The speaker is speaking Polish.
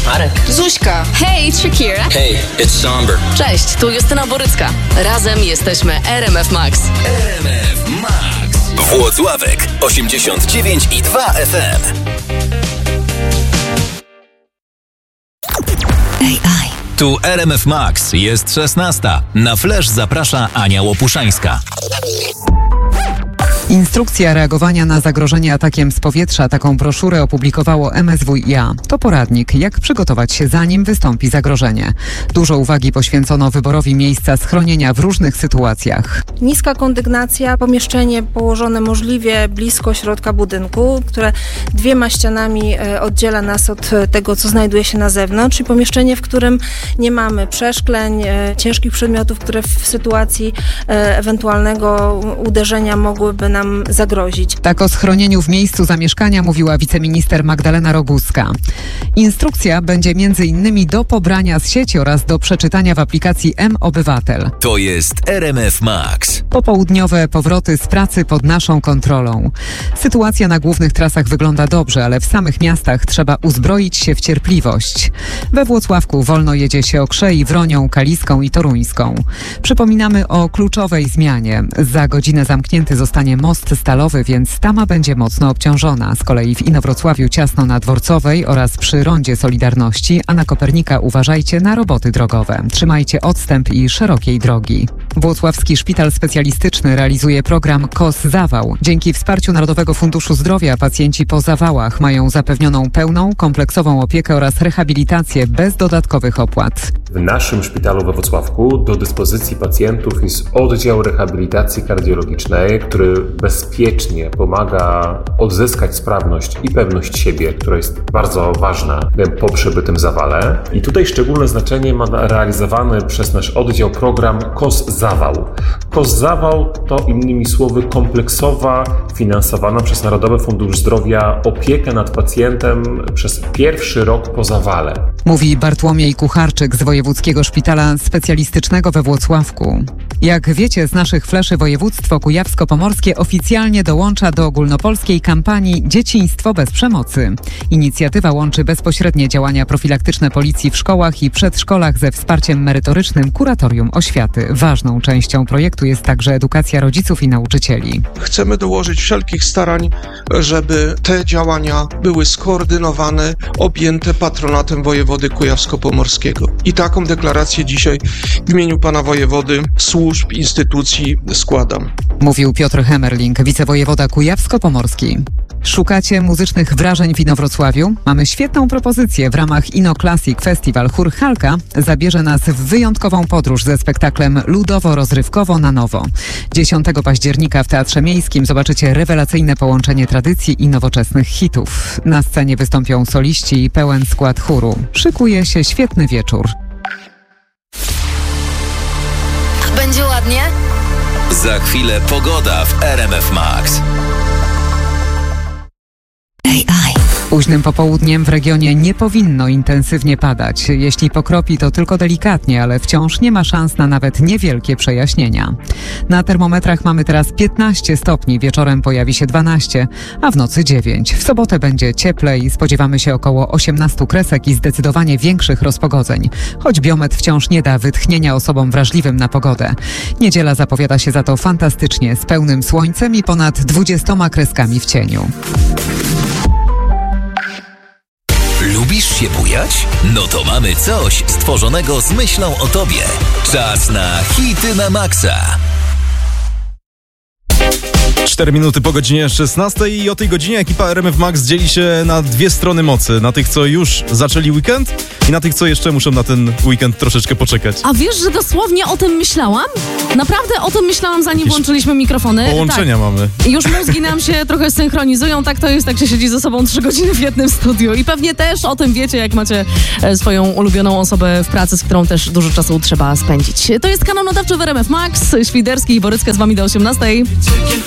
Marek. Zuśka. Hey, it's Shakira. Hey, it's Somber. Cześć, tu Justyna Borycka. Razem jesteśmy RMF Max. RMF Max. Włocławek 89,2 FM. AI. Tu RMF Max, jest 16. Na Flash zaprasza Ania Łopuszańska. Instrukcja reagowania na zagrożenie atakiem z powietrza. Taką broszurę opublikowało MSWiA. To poradnik, jak przygotować się, zanim wystąpi zagrożenie. Dużo uwagi poświęcono wyborowi miejsca schronienia w różnych sytuacjach. Niska kondygnacja, pomieszczenie położone możliwie blisko środka budynku, które 2 ścianami oddziela nas od tego, co znajduje się na zewnątrz, czyli pomieszczenie, w którym nie mamy przeszkleń, ciężkich przedmiotów, które w sytuacji ewentualnego uderzenia mogłyby nam zagrozić. Tak o schronieniu w miejscu zamieszkania mówiła wiceminister Magdalena Roguska. Instrukcja będzie m.in. do pobrania z sieci oraz do przeczytania w aplikacji M-Obywatel. To jest RMF Max. Popołudniowe powroty z pracy pod naszą kontrolą. Sytuacja na głównych trasach wygląda dobrze, ale w samych miastach trzeba uzbroić się w cierpliwość. We Włocławku wolno jedzie się Okrzei, Wronią, Kaliską i Toruńską. Przypominamy o kluczowej zmianie. Za godzinę zamknięty zostanie most stalowy, więc tama będzie mocno obciążona. Z kolei w Inowrocławiu ciasno na Dworcowej oraz przy rondzie Solidarności, a na Kopernika uważajcie na roboty drogowe. Trzymajcie odstęp i szerokiej drogi. Włocławski Szpital Specjalistyczny realizuje program KOS Zawał. Dzięki wsparciu Narodowego Funduszu Zdrowia pacjenci po zawałach mają zapewnioną pełną, kompleksową opiekę oraz rehabilitację bez dodatkowych opłat. W naszym szpitalu we Włocławku do dyspozycji pacjentów jest oddział rehabilitacji kardiologicznej, który bezpiecznie pomaga odzyskać sprawność i pewność siebie, która jest bardzo ważna po przebytym zawale. I tutaj szczególne znaczenie ma realizowany przez nasz oddział program KOS Zawał. KOS Zawał to innymi słowy kompleksowa, finansowana przez Narodowy Fundusz Zdrowia opieka nad pacjentem przez pierwszy rok po zawale. Mówi Bartłomiej Kucharczyk z Wojewódzkiego Szpitala Specjalistycznego we Włocławku. Jak wiecie z naszych fleszy, województwo kujawsko-pomorskie oficjalnie dołącza do ogólnopolskiej kampanii Dzieciństwo bez przemocy. Inicjatywa łączy bezpośrednie działania profilaktyczne policji w szkołach i przedszkolach ze wsparciem merytorycznym Kuratorium Oświaty. Ważną częścią projektu jest także edukacja rodziców i nauczycieli. Chcemy dołożyć wszelkich starań, żeby te działania były skoordynowane, objęte patronatem wojewody kujawsko-pomorskiego. I taką deklarację dzisiaj w imieniu pana wojewody, służb, instytucji składam. Mówił Piotr Hemerling, wicewojewoda kujawsko-pomorski. Szukacie muzycznych wrażeń w Inowrocławiu? Mamy świetną propozycję. W ramach Ino Classic Festival Chór Halka zabierze nas w wyjątkową podróż ze spektaklem ludowo-rozrywkowo na nowo. 10 października w Teatrze Miejskim zobaczycie rewelacyjne połączenie tradycji i nowoczesnych hitów. Na scenie wystąpią soliści i pełen skład chóru. Szykuje się świetny wieczór. Będzie ładnie? Za chwilę pogoda w RMF Max. AI. Późnym popołudniem w regionie nie powinno intensywnie padać. Jeśli pokropi, to tylko delikatnie, ale wciąż nie ma szans na nawet niewielkie przejaśnienia. Na termometrach mamy teraz 15 stopni, wieczorem pojawi się 12, a w nocy 9. W sobotę będzie cieplej, spodziewamy się około 18 kresek i zdecydowanie większych rozpogodzeń. Choć biometr wciąż nie da wytchnienia osobom wrażliwym na pogodę. Niedziela zapowiada się za to fantastycznie, z pełnym słońcem i ponad 20 kreskami w cieniu. Lubisz się bujać? No to mamy coś stworzonego z myślą o tobie. Czas na hity na maksa. 4 minuty po godzinie 16 i o tej godzinie ekipa RMF Max dzieli się na 2 strony mocy. Na tych, co już zaczęli weekend i na tych, co jeszcze muszą na ten weekend troszeczkę poczekać. A wiesz, że dosłownie o tym myślałam? Naprawdę o tym myślałam, zanim Jakieś włączyliśmy mikrofony. Połączenia tak. mamy. I już mózgi nam się trochę synchronizują, tak to jest, tak się siedzi ze sobą 3 godziny w jednym studiu. I pewnie też o tym wiecie, jak macie swoją ulubioną osobę w pracy, z którą też dużo czasu trzeba spędzić. To jest kanał nadawczy w RMF Max. Świderski i Borycka z wami do 18.